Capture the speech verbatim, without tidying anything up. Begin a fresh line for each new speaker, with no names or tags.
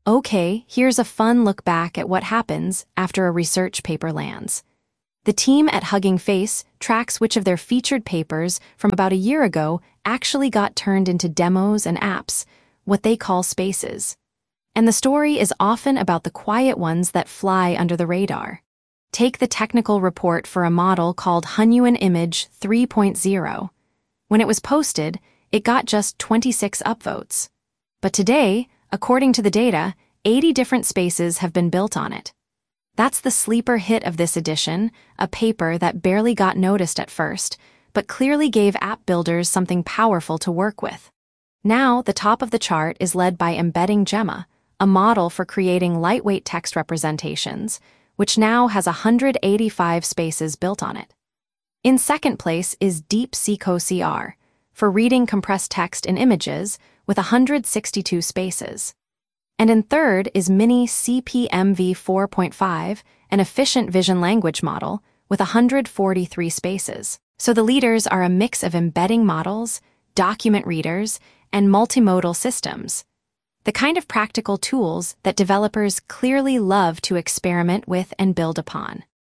Okay, here's a fun look back at what happens after a research paper lands. The team at Hugging Face tracks which of their featured papers from about a year ago actually got turned into demos and apps, what they call spaces. And the story is often about the quiet ones that fly under the radar. Take the technical report for a model called Hunyuan Image three point oh. When it was posted, it got just twenty-six upvotes. But today, according to the data, eighty different spaces have been built on it. That's the sleeper hit of this edition, a paper that barely got noticed at first, but clearly gave app builders something powerful to work with. Now, the top of the chart is led by Embedding Gemma, a model for creating lightweight text representations, which now has one hundred eighty-five spaces built on it. In second place is DeepSeek O C R, for reading compressed text in images, with one hundred sixty-two spaces. And in third is Mini C P M V four point five, an efficient vision language model, with one hundred forty-three spaces. So the leaders are a mix of embedding models, document readers, and multimodal systems. The kind of practical tools that developers clearly love to experiment with and build upon.